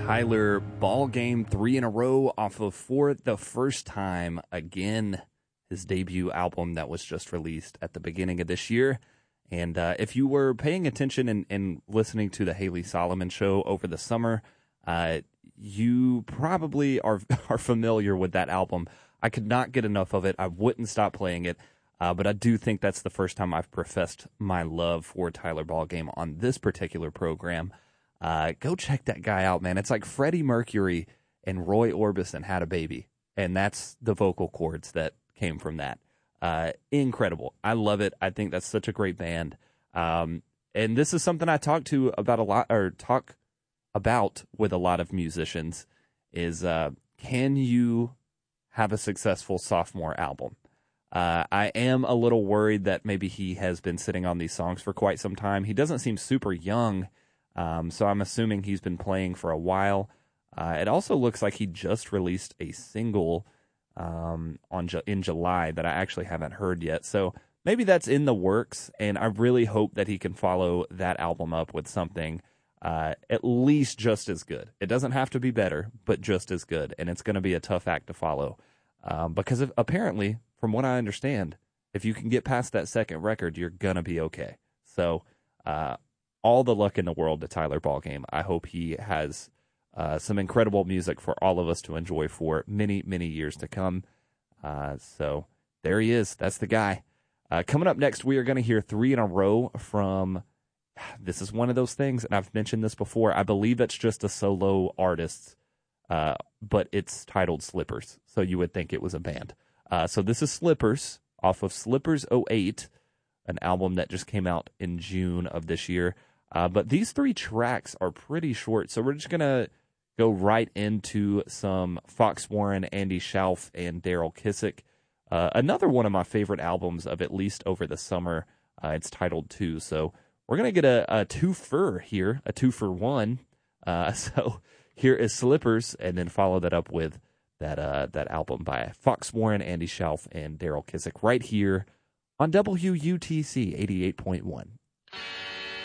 Tyler Ball Game, 3 in a row off of For the First Time Again, his debut album that was just released at the beginning of this year. And if you were paying attention and listening to the Haley Solomon Show over the summer, you probably are familiar with that album. I could not get enough of it. I wouldn't stop playing it. But I do think that's the first time I've professed my love for Tyler Ball Game on this particular program. Go check that guy out, man. It's like Freddie Mercury and Roy Orbison had a baby, and that's the vocal cords that came from that. Incredible. I love it. I think that's such a great band. And this is something I talk about with a lot of musicians is, can you have a successful sophomore album? I am a little worried that maybe he has been sitting on these songs for quite some time. He doesn't seem super young, so I'm assuming he's been playing for a while. It also looks like he just released a single in July that I actually haven't heard yet. So maybe that's in the works, and I really hope that he can follow that album up with something at least just as good. It doesn't have to be better, but just as good, and it's going to be a tough act to follow because apparently, from what I understand, if you can get past that second record, you're going to be okay. So all the luck in the world to Tyler Ball Game. I hope he has some incredible music for all of us to enjoy for many, many years to come. So there he is. That's the guy. Coming up next, we are going to hear 3 in a row from, this is one of those things, and I've mentioned this before, I believe it's just a solo artist, but it's titled Slippers, so you would think it was a band. So this is Slippers off of Slippers 08, an album that just came out in June of this year. But these 3 tracks are pretty short, so we're just going to go right into some Fox Warren, Andy Schauf, and Daryl Kissick. Another one of my favorite albums of at least over the summer. It's titled 2, so we're going to get a two-fer here, a 2-for-1. So here is Slippers, and then follow that up with that album by Fox Warren, Andy Schauf, and Daryl Kissick right here on WUTC 88.1.